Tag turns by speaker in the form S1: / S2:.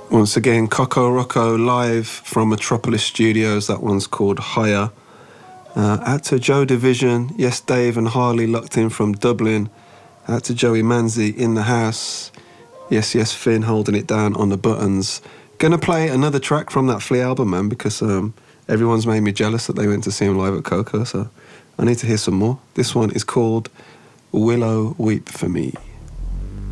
S1: Once again, Coco Rocco live from Metropolis Studios. That one's called Higher. Out to Joe Division. Yes, Dave and Harley locked in from Dublin. Out to Joey Manzi in the house. Yes, Finn holding it down on the buttons. Gonna play another track from that Flea album, man, because everyone's made me jealous that they went to see him live at Coco, so I need to hear some more. This one is called Willow Weep For Me.